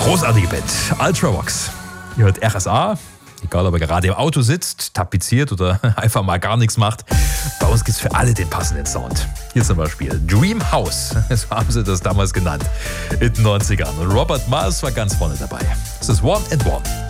Großartige Band, Ultravox. Ihr hört RSA, egal ob ihr gerade im Auto sitzt, tapeziert oder einfach mal gar nichts macht. Bei uns gibt es für alle den passenden Sound. Hier zum Beispiel Dream House, so haben sie das damals genannt, in den 90ern. Und Robert Miles war ganz vorne dabei. Das ist One and One.